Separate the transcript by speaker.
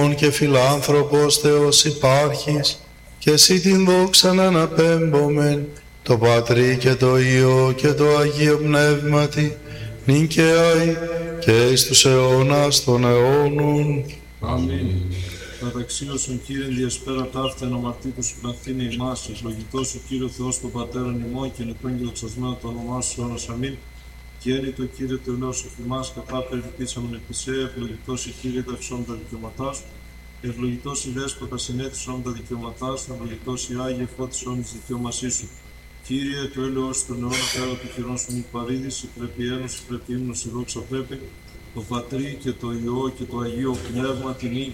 Speaker 1: και φιλάνθρωπος Θεός υπάρχεις, και εσύ την δόξαν αναπέμπομεν, το Πατρί και το Υιό και το Αγίο Πνεύματι, νυν και αεί και εις τους αιώνας των αιώνων.
Speaker 2: Αμήν. Καταξίωσον Κύριε διασπέρα ταύτα εν αμαρτήτους πλαθήνε ημάς, ευλογητός ο Κύριο Θεός των Πατέρων ημών και νεκρόν και δοξασμένο το όνομά σου αιώνας. Αμήν. Γέννη το Κύριε το ελαιός εφημάς, κατά περιπτήσαμεν επισέ, ευλογητός η Κύριε ταυσόν τα δικαιώματά σου, ευλογητός η Δέσποτα συνέθισον τα δικαιώματά σου, ευλογητός η Άγιε φώτισον της δικαιώμασή σου. Κύριε το έλεος των αιώνων πέρα του χειρών σου μη παρήδηση, πρέπει ένωση, πρέπει ύμνος, η δόξα πρέπει, το Πατρί και το Υιό και το Αγίο Πνεύμα την